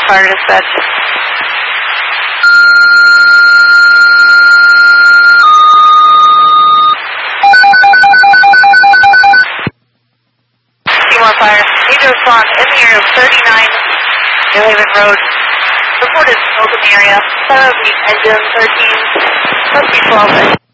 fire dispatch. Seymour Fire. Need to respond in the area of 39 New Haven Road. Reported smoke in the area. 7 of the engine, 13, must be 12.